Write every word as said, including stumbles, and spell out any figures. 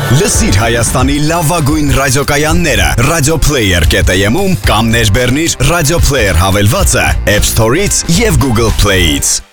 Լսիր Հայաստանի լավագույն ռադիոկայանները Radioplayer կետ am-ում կամ ներբեռնիր Radio Player հավելվածը App Store-ից եւ Google Play-ից։